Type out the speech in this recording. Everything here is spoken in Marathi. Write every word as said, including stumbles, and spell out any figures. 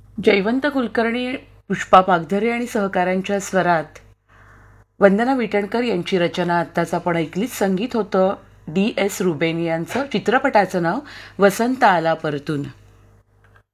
जयवंत कुलकर्णी, पुष्पा पागधरे आणि सहकाऱ्यांच्या स्वरात वंदना विटणकर यांची रचना आत्ताच आपण ऐकलीच. संगीत होतं डी एस रुबेन यांचं. चित्रपटाचं नाव वसंत आला परतून.